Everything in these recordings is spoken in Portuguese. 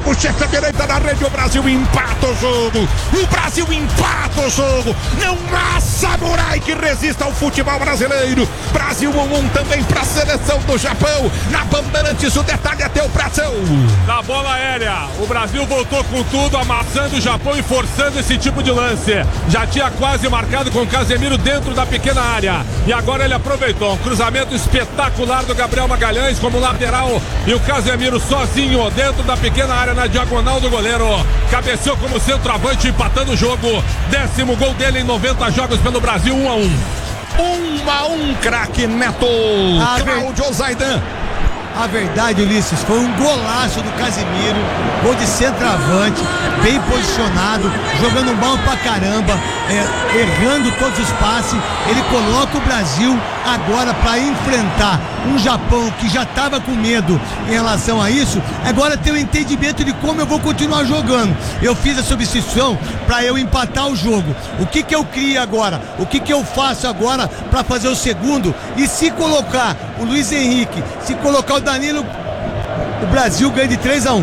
bochecha direita da rede, o Brasil empata o jogo. O Brasil empata o jogo. Não há samurai que resista ao futebol brasileiro. Brasil 1-1 também para a seleção do Japão. Na Bandeirantes, o detalhe é teu, Brasil. Na bola aérea, o Brasil voltou com tudo, amassando o Japão e forçando esse tipo de lance. Já tinha quase marcado com o Casemiro dentro da pequena área. E agora ele aproveitou um cruzamento espetacular do Gabriel Magalhães como lateral. E o Casemiro sozinho dentro da pequena área na diagonal do goleiro. Cabeceou como centroavante, empatando o jogo. 10º gol dele em 90 jogos pelo Brasil, 1-1. 1-1, craque Neto. Cláudio Zaidan. A verdade, Ulisses, foi um golaço do Casemiro, gol de centroavante, bem posicionado, jogando mal pra caramba, errando todos os passes. Ele coloca o Brasil agora para enfrentar um Japão que já estava com medo em relação a isso. Agora tem o entendimento de como eu vou continuar jogando. Eu fiz a substituição para eu empatar o jogo. O que eu crio agora? O que eu faço agora para fazer o segundo? E se colocar o Luiz Henrique, se colocar o Danilo, o Brasil ganha de 3-1.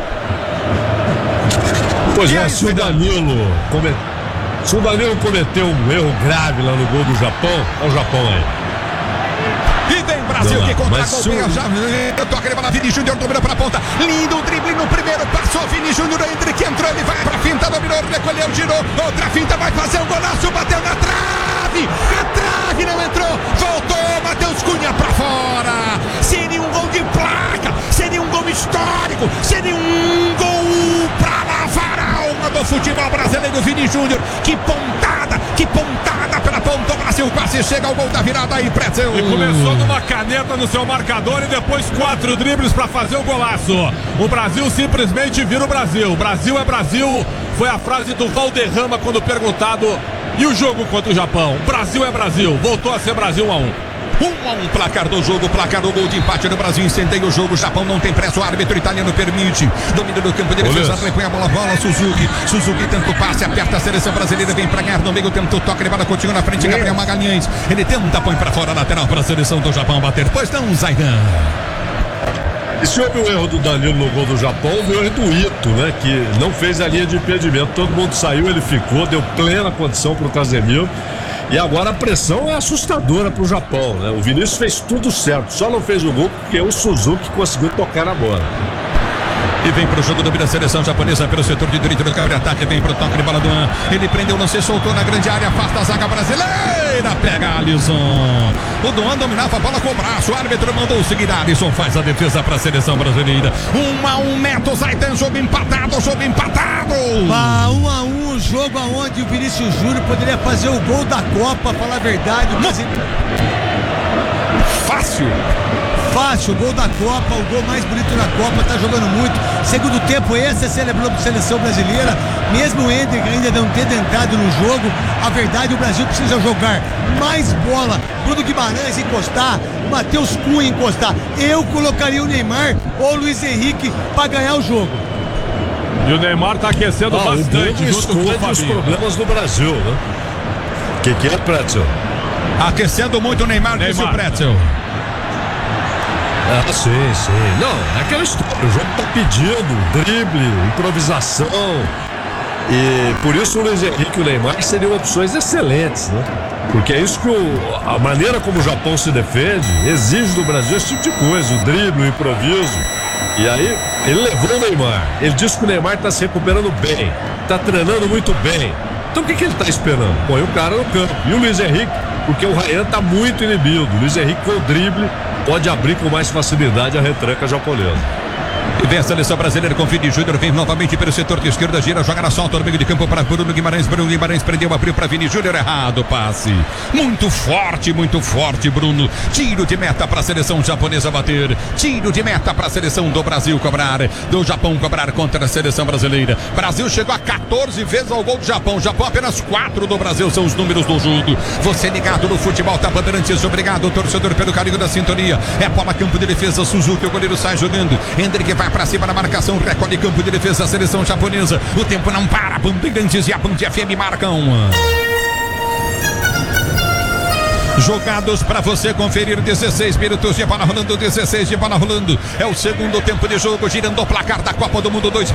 Pois é, se o Danilo cometeu um erro grave lá no gol do Japão, olha o Japão aí. E vem Brasil que contra-golpeia já. Toca ele para Vini Júnior, dominou para a ponta. Lindo drible no primeiro, passou Vini Júnior, Hendrick entrou, ele vai para a finta, dominou, recolheu, girou. Outra finta, vai fazer um golaço, bateu na trave. A trave não entrou, voltou, Matheus Cunha para fora. Seria um gol de placa, seria um gol histórico, seria um gol para lavar a alma do futebol brasileiro. Vini Júnior, que pontada pela ponta. O Brasil quase chega ao gol da virada aí, Pretzel. E começou numa caneta no seu marcador e depois 4 dribles para fazer o golaço. O Brasil simplesmente vira o Brasil. Brasil é Brasil, foi a frase do Valderrama quando perguntado. E o jogo contra o Japão? Brasil é Brasil, voltou a ser Brasil 1-1. 1-1, placar do jogo, placar do gol de empate no Brasil, incendeia o jogo, o Japão não tem pressa, o árbitro italiano permite, domínio do campo de defesa, põe a bola, Suzuki tenta o passe, aperta a seleção brasileira, vem pra ganhar no meio, tenta o toque, levada, continua na frente, Gabriel Magalhães, ele tenta, põe pra fora, lateral pra seleção do Japão bater, pois não, Zaidan. E se houve o erro do Danilo no gol do Japão, houve o erro do Ito, né, que não fez a linha de impedimento, todo mundo saiu, ele ficou, deu plena condição pro Casemiro. E agora a pressão é assustadora pro Japão, né? O Vinícius fez tudo certo, só não fez o gol porque o Suzuki conseguiu tocar na bola. E vem pro jogo da seleção japonesa pelo setor de direito do contra-ataque, vem pro toque de bola do An. Ele prendeu, não se soltou na grande área, afasta a zaga brasileira, pega Alisson. O Duan dominava a bola com o braço, o árbitro mandou seguir, Alisson faz a defesa pra seleção brasileira. 1-1, Neto Zaidan, jogo empatado. 1-1, jogo aonde o Vinícius Júnior poderia fazer o gol da Copa, falar a verdade. Fácil, o gol da Copa, o gol mais bonito da Copa, tá jogando muito. Segundo tempo, esse celebrou para a seleção brasileira, mesmo o Hendrick ainda não tendo entrado no jogo. A verdade, o Brasil precisa jogar mais bola. Bruno Guimarães encostar, Matheus Cunha encostar. Eu colocaria o Neymar ou o Luiz Henrique para ganhar o jogo. E o Neymar tá aquecendo bastante junto com o Fabinho. Os problemas no Brasil, né? Que é, Pretzel? Aquecendo muito o Neymar. Disse o Pretzel. Ah, sim. Não, é aquela história. O jogo tá pedindo drible, improvisação. E por isso o Luiz Henrique e o Neymar seriam opções excelentes, né? Porque é isso que a maneira como o Japão se defende exige do Brasil esse tipo de coisa, o drible, o improviso. E aí, ele levou o Neymar. Ele disse que o Neymar tá se recuperando bem, tá treinando muito bem. Então o que ele tá esperando? Põe o cara no campo. E o Luiz Henrique, porque o Ryan tá muito inibido. O Luiz Henrique com o drible pode abrir com mais facilidade a retranca japonesa. E vem a seleção brasileira com Vini Júnior, vem novamente pelo setor de esquerda, gira, joga na solta no meio de campo para Bruno Guimarães. Bruno Guimarães prendeu, abriu para Vini Júnior, errado o passe. Muito forte, Bruno. Tiro de meta para a seleção japonesa bater. Tiro de meta para a seleção do Brasil cobrar. Do Japão cobrar contra a seleção brasileira. Brasil chegou a 14 vezes ao gol do Japão. Japão apenas 4 do Brasil, são os números do jogo. Você ligado no futebol, tá Bandeirantes, obrigado, torcedor, pelo carinho da sintonia. É bola, campo de defesa, Suzuki, o goleiro sai jogando. Hendrick vai pra cima da marcação, recolhe campo de defesa a seleção japonesa. O tempo não para, Bandeirantes e a Band FM marcam. Jogados para você conferir, 16 minutos de bola rolando, 16 de bola rolando. É o segundo tempo de jogo, girando o placar da Copa do Mundo 2022.